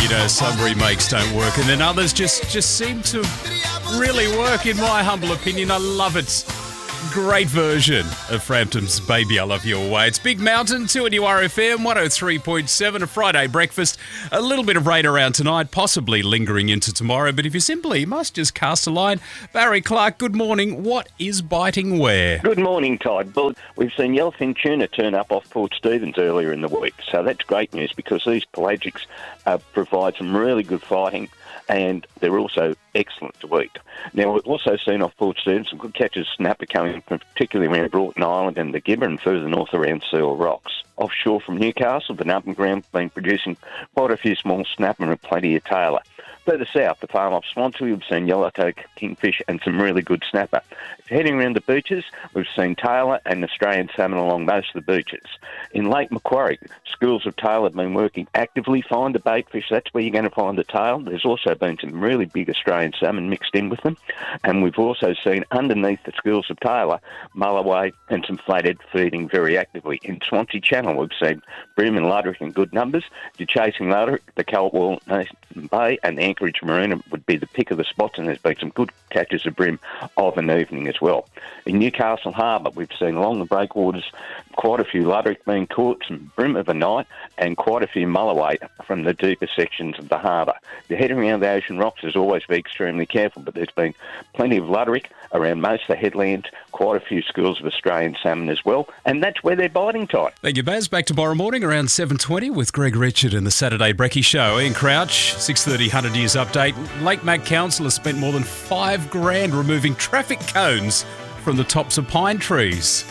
You know, some remakes don't work, and then others just seem to really work, in my humble opinion. I love it. Great version of Frampton's Baby, I Love Your Way. It's Big Mountain, 2NURFM, 103.7, a Friday breakfast. A little bit of rain around tonight, possibly lingering into tomorrow, but if you simply must just cast a line. Barry Clark, good morning. What is biting where? Good morning, Todd. Well, we've seen yellowfin tuna turn up off Port Stephens earlier in the week, so that's great news because these pelagics provide some really good fighting, and they're also excellent to eat. Now, we've also seen off Port Stephens some good catches of snapper coming from particularly around Broughton Island and the Gibber and further north around Seal Rocks. Offshore from Newcastle, the Numpin ground been producing quite a few small snapper and plenty of tailor. Further south, the farm off Swansea, we've seen yellowtail kingfish and some really good snapper. If you're heading around the beaches, we've seen tailor and Australian salmon along most of the beaches. In Lake Macquarie, schools of tailor have been working actively. Find the baitfish, that's where you're going to find the tail. There's also been some really big Australian salmon mixed in with them. And we've also seen underneath the schools of tailor, mulloway and some flathead feeding very actively. In Swansea Channel, we've seen bream and luderick in good numbers. If you're chasing luderick, the Calwell Bay and the Anchorage Marina would be the pick of the spots, and there's been some good catches of bream of an evening as well. In Newcastle Harbour, we've seen along the breakwaters quite a few luderick being caught, some bream of a night, and quite a few mulloway from the deeper sections of the harbour. If you're heading around the Ocean Rocks, there's always be extremely careful, but there's been plenty of luderick around most of the headlands, quite a few schools of Australian salmon as well, and that's where they're biting tight. Thank you, Baz. Back tomorrow morning around 7:20 with Greg Richard and the Saturday Brekkie Show. Ian Crouch, 6:30 100 Years Update. Lake Mac Council has spent more than $5,000 removing traffic cones from the tops of pine trees.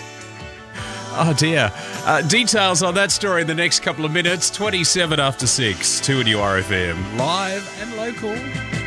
Oh dear. Details on that story in the next couple of minutes. 27 after 6, 2NURFM, live and local.